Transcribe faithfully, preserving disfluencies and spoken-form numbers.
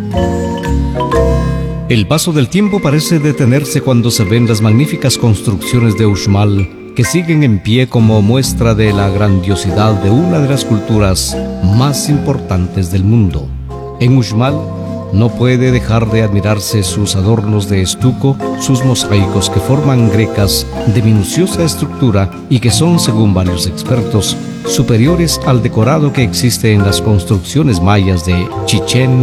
El paso del tiempo parece detenerse cuando se ven las magníficas construcciones de Uxmal, que siguen en pie como muestra de la grandiosidad de una de las culturas más importantes del mundo. En Uxmal no puede dejar de admirarse sus adornos de estuco, sus mosaicos que forman grecas de minuciosa estructura y que son, según varios expertos, superiores al decorado que existe en las construcciones mayas de Chichén